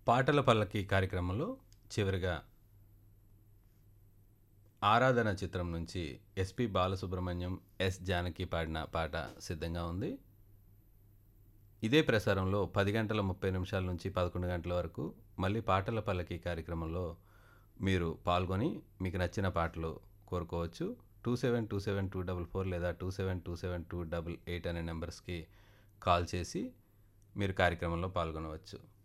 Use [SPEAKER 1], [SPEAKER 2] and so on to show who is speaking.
[SPEAKER 1] పాటల పల్లకి కార్యక్రమంలో చివరిగా 'ఆరాధన' చిత్రం నుంచి ఎస్పి బాలసుబ్రహ్మణ్యం, ఎస్ జానకి పాడిన పాట సిద్ధంగా ఉంది. ఇదే ప్రసారంలో 10 గంటల 30 నిమిషాల నుంచి 11 గంటల వరకు మళ్ళీ పాటల పల్లకి కార్యక్రమంలో మీరు పాల్గొని మీకు నచ్చిన పాటలు కోరుకోవచ్చు. 272724 లేదా 27272888 అనే నెంబర్స్కి కాల్ చేసి మీరు కార్యక్రమంలో పాల్గొనవచ్చు.